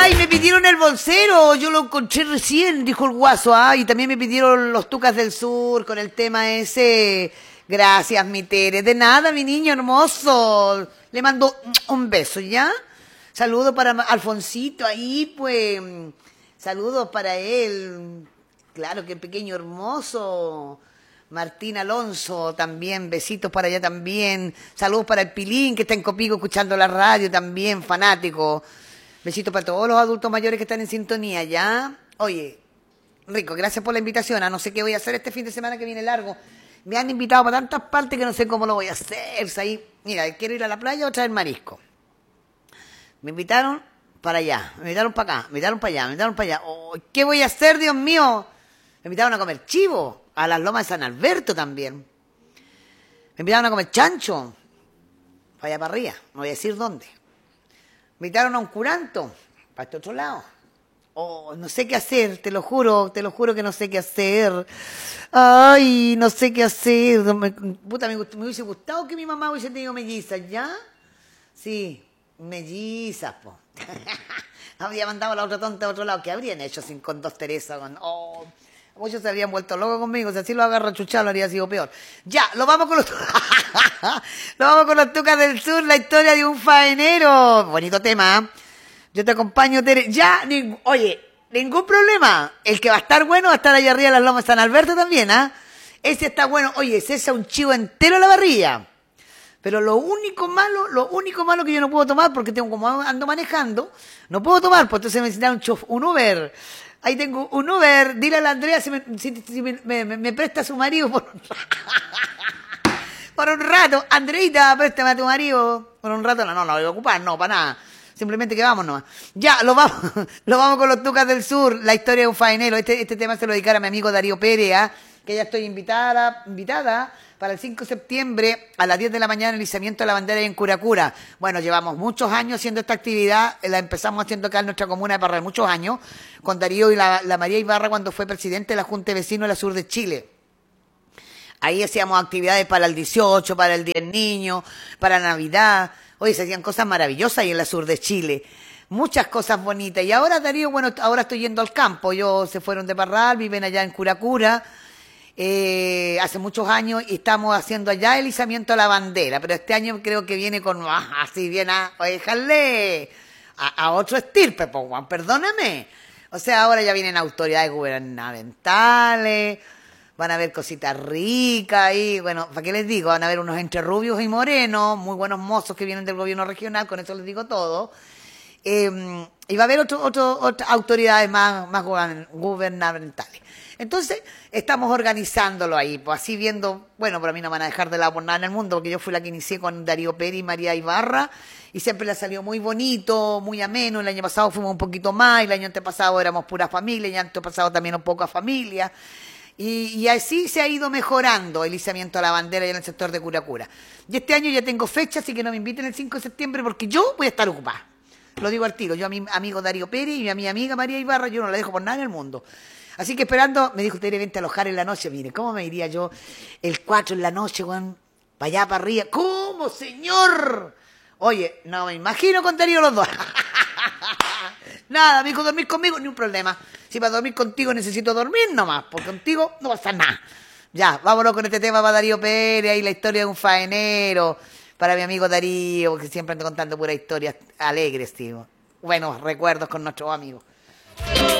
Ay, me pidieron el bolsero, yo lo encontré recién, dijo el guaso. Y también me pidieron los Tucas del Sur con el tema ese. Gracias, mi Tere. De nada, mi niño hermoso. Le mando un beso, ¿ya? Saludos para Alfonsito ahí, pues. Saludos para él. Claro que pequeño hermoso. Martín Alonso también, besitos para allá también. Saludos para el Pilín que está en Copico escuchando la radio también, fanático. Besitos para todos los adultos mayores que están en sintonía, ¿ya? Oye, Rico, gracias por la invitación. No sé qué voy a hacer este fin de semana que viene largo. Me han invitado para tantas partes que no sé cómo lo voy a hacer. Ahí, mira, quiero ir a la playa o traer marisco. Me invitaron para allá, me invitaron para acá, me invitaron para allá, me invitaron para allá. Oh, ¿qué voy a hacer, Dios mío? Me invitaron a comer chivo, a las lomas de San Alberto también. Me invitaron a comer chancho, para allá para arriba, no voy a decir dónde. Me invitaron a un curanto, para este otro lado. Oh, no sé qué hacer, te lo juro que no sé qué hacer. Ay, no sé qué hacer. Puta, me hubiese gustado que mi mamá hubiese tenido mellizas, ¿ya? Sí, mellizas, po. Habría mandado a la otra tonta a otro lado. ¿Qué habrían hecho sin con dos Teresas? Muchos se habrían vuelto locos conmigo. Si así lo agarra chuchado, habría sido peor. Ya, lo vamos con los... lo vamos con los Tucas del Sur, la historia de un faenero. Bonito tema, ¿eh? Yo te acompaño, Tere. Ya, oye, ningún problema. El que va a estar bueno va a estar allá arriba de las lomas de San Alberto también, ¿ah? Ese está bueno. Oye, ese es un chivo entero a la parrilla. Pero lo único malo que yo no puedo tomar, porque tengo como ando manejando, no puedo tomar, pues entonces me necesitan un Uber. Ahí tengo un Uber. Dile a la Andrea si me presta su marido por un rato. Andreita, préstame a tu marido. Por un rato, no lo voy a ocupar, no, para nada. Simplemente que vamos nomás. Ya, lo vamos con los Tucas del Sur, la historia de un faenero. Este tema se lo dedicará a mi amigo Darío Pérez, ¿eh? Que ya estoy invitada para el 5 de septiembre a las 10 de la mañana, el izamiento de la bandera en Curacura. Bueno, llevamos muchos años haciendo esta actividad, la empezamos haciendo acá en nuestra comuna de Parral, muchos años, con Darío y la María Ibarra cuando fue presidente de la Junta de Vecinos de la Sur de Chile. Ahí hacíamos actividades para el 18, para el Día del Niño, para Navidad. Oye, se hacían cosas maravillosas ahí en la Sur de Chile. Muchas cosas bonitas. Y ahora, Darío, bueno, ahora estoy yendo al campo. Ellos se fueron de Parral, viven allá en Curacura. Hace muchos años y estamos haciendo allá el izamiento de la bandera. Pero este año creo que viene con, así bien, déjale a otro estirpe, pues, Juan, perdóname. O sea, ahora ya vienen autoridades gubernamentales. Van a haber cositas ricas y, bueno, ¿para qué les digo? Van a haber unos entre rubios y morenos, muy buenos mozos que vienen del gobierno regional, con eso les digo todo. Y va a haber otras autoridades más gubernamentales. Entonces, estamos organizándolo ahí, pues así viendo, bueno, pero a mí no me van a dejar de lado por nada en el mundo, porque yo fui la que inicié con Darío Pérez y María Ibarra, y siempre le salió muy bonito, muy ameno. El año pasado fuimos un poquito más, el año antepasado éramos pura familia, el año antepasado también un poco a familia. Y así se ha ido mejorando el izamiento a la bandera en el sector de Curacura. Y este año ya tengo fecha, así que no me inviten el 5 de septiembre porque yo voy a estar ocupada. Lo digo al tiro. Yo a mi amigo Darío Pérez y a mi amiga María Ibarra, yo no la dejo por nada en el mundo. Así que esperando, me dijo usted, vente a alojar en la noche. Mire, ¿cómo me iría yo el 4 en la noche, Juan? Para allá, para arriba. ¿Cómo, señor? Oye, no me imagino con Darío los dos. Nada, amigo, dormir conmigo, ni un problema. Si para dormir contigo necesito dormir nomás, porque contigo no pasa nada. Ya, vámonos con este tema para Darío Pérez y la historia de un faenero. Para mi amigo Darío, que siempre anda contando puras historias alegres, tío. Buenos recuerdos con nuestros amigos.